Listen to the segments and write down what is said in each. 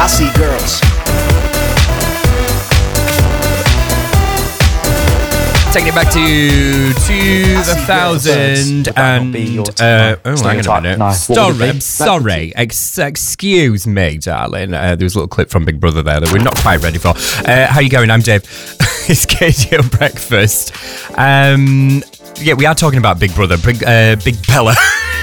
I see girls. Taking it back to 2000 and hang on a minute. No. Sorry, excuse me, darling. There was a little clip from Big Brother there that we're not quite ready for. How you going? I'm Dave. It's KTO Breakfast. Yeah, we are talking about Big Brother, Big Bella.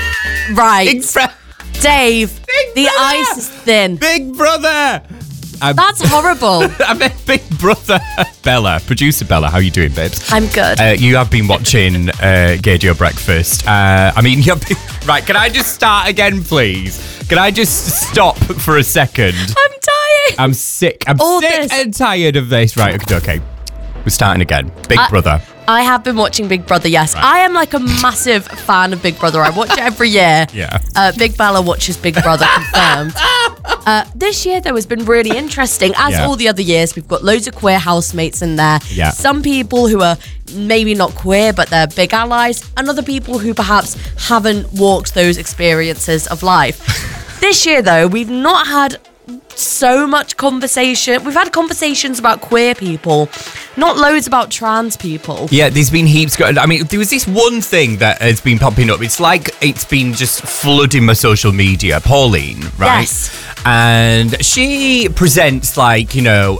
Right, Dave. The ice is thin. Big Brother. That's horrible. I meant Big Brother. Bella, producer Bella, how you doing, babes? I'm good. You have been watching KTO Breakfast. You've been... Right, can I just start again, please? Can I just stop for a second? I'm tired. I'm sick. I'm sick and tired of this. Right, okay. We're starting again. Big Brother. I have been watching Big Brother, yes. Right. I am like a massive fan of Big Brother. I watch it every year. Yeah. Big Bella watches Big Brother, confirmed. This year, though, has been really interesting. As all the other years, we've got loads of queer housemates in there. Yeah. Some people who are maybe not queer, but they're big allies. And other people who perhaps haven't walked those experiences of life. This year, though, we've not had so much conversation. We've had conversations about queer people, not loads about trans people. Yeah, there's been heaps. I mean, there was this one thing that has been popping up. It's like it's been just flooding my social media. Pauline, right? Yes. And she presents like, a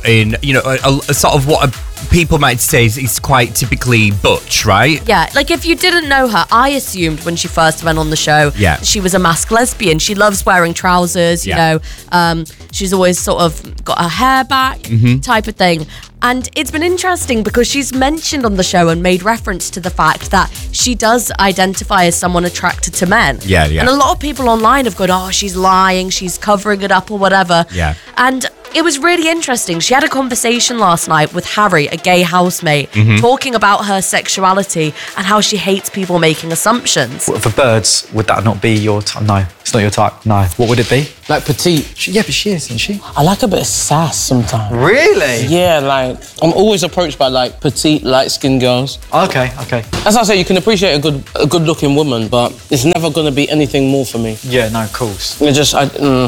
sort of what people might say is quite typically butch, right? Yeah, like if you didn't know her, I assumed when she first went on the show, she was a masked lesbian. She loves wearing trousers, you know. She's always sort of got her hair back, type of thing. And it's been interesting because she's mentioned on the show and made reference to the fact that she does identify as someone attracted to men. Yeah. And a lot of people online have gone, oh, she's lying, she's covering it up or whatever. Yeah. And it was really interesting. She had a conversation last night with Harry, a gay housemate, talking about her sexuality and how she hates people making assumptions. For birds, would that not be your type? No, it's not your type. No. What would it be? Like petite. Yeah, but she is, isn't she? I like a bit of sass sometimes. Really? Yeah, like I'm always approached by like petite, light-skinned girls. Okay. As I say, you can appreciate a good-looking woman, but it's never going to be anything more for me. Yeah, no, of course. I just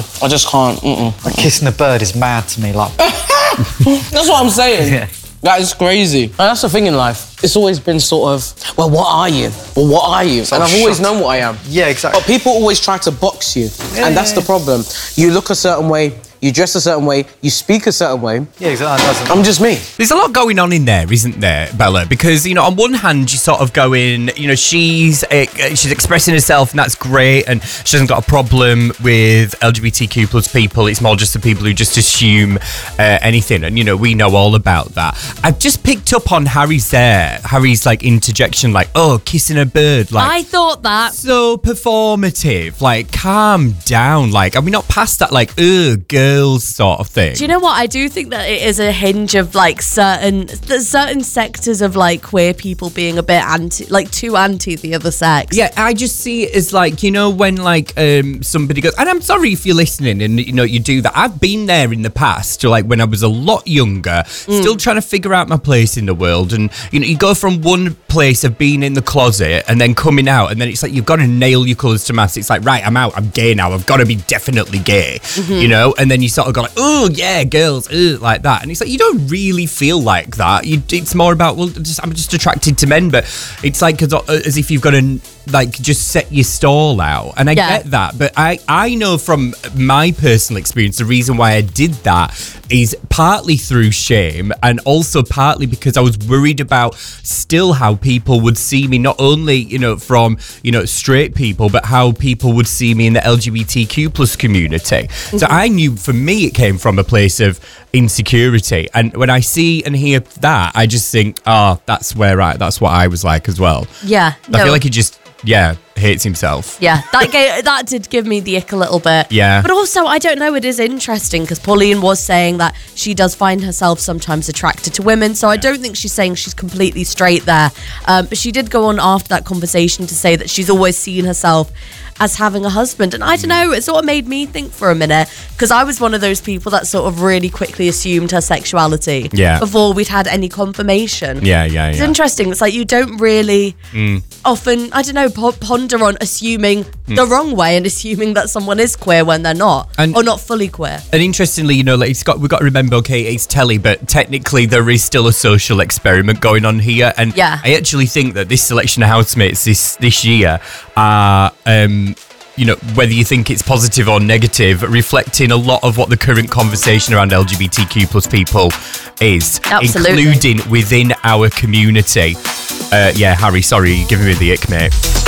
can't. Like kissing a bird is mad to me. Like that's what I'm saying. Yeah. That is crazy. And that's the thing in life. It's always been sort of, well, what are you? Well, what are you? And I've always known what I am. Yeah, exactly. But people always try to box you. And that's the problem. You look a certain way, you dress a certain way, you speak a certain way. Yeah, exactly. I'm just me. There's a lot going on in there, isn't there, Bella? Because, on one hand, you're sort of going, she's expressing herself and that's great and she hasn't got a problem with LGBTQ plus people. It's more just the people who just assume anything. And, we know all about that. I've just picked up on Harry's like interjection, like, oh, kissing a bird. Like, I thought that. So performative. Like, calm down. Like, are we not past that, like, ugh, girls sort of thing? Do you know what? I do think that it is a hinge of like certain sectors of like queer people being a bit too anti the other sex. Yeah, I just see it as like, when like somebody goes, and I'm sorry if you're listening and you do that. I've been there in the past, like when I was a lot younger, still trying to figure out my place in the world, and you go from one place of being in the closet and then coming out, and then it's like you've got to nail your colours to mass. It's like, right, I'm out, I'm gay now, I've got to be definitely gay, and then you sort of go like, oh yeah, girls, like that, and it's like you don't really feel like that. It's more about, well, I'm just attracted to men, but it's like as if you've got to like just set your stall out, and I get that, but I know from my personal experience the reason why I did that is partly through shame and also partly because I was worried about still how people would see me, not only from straight people, but how people would see me in the LGBTQ plus community. So I knew for me it came from a place of insecurity, and when I see and hear that, I just think, that's what I was like as well. Yeah, I feel like he just hates himself. Yeah, that did give me the ick a little bit. Yeah. But also, I don't know, it is interesting because Pauline was saying that she does find herself sometimes attracted to women, so I don't think she's saying she's completely straight there. But she did go on after that conversation to say that she's always seen herself as having a husband. And I don't know, it sort of made me think for a minute, because I was one of those people that sort of really quickly assumed her sexuality before we'd had any confirmation. Yeah. It's interesting. It's like you don't really often, I don't know, ponder on assuming the wrong way and assuming that someone is queer when they're not, or not fully queer. And interestingly, you know, like we've got to remember, okay, it's telly, but technically there is still a social experiment going on here. And I actually think that this selection of housemates this year are, you know, whether you think it's positive or negative, reflecting a lot of what the current conversation around LGBTQ plus people is, including within our community. Harry, sorry, you're giving me the ick, mate.